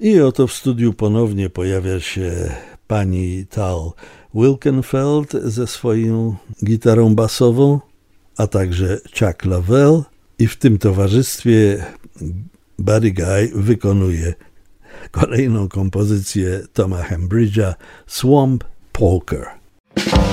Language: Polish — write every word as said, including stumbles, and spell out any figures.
I oto w studiu ponownie pojawia się pani Tal Wilkenfeld ze swoją gitarą basową, a także Chuck Leavell, i w tym towarzystwie Buddy Guy wykonuje kolejną kompozycję Toma Hembridge'a, Swamp Polka.